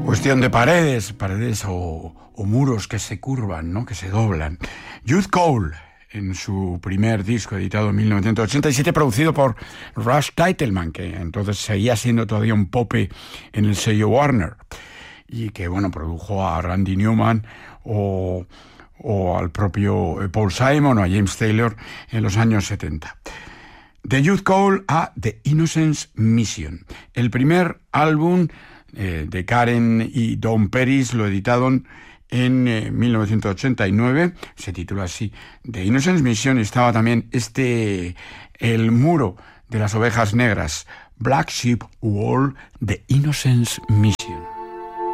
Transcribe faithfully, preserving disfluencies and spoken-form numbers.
Cuestión de paredes, paredes o, o muros que se curvan, ¿no? Que se doblan. Youth Cole, en su primer disco editado en mil novecientos ochenta y siete, producido por Russ Titelman, que entonces seguía siendo todavía un pope en el sello Warner, y que, bueno, produjo a Randy Newman o, o al propio Paul Simon o a James Taylor en los años setenta. De Youth Cole a The Innocence Mission. El primer álbum eh, de Karen y Don Peris lo editaron en eh, mil novecientos ochenta y nueve, se titula así The Innocence Mission. Estaba también este, El muro de las ovejas negras, Black Sheep Wall, The Innocence Mission.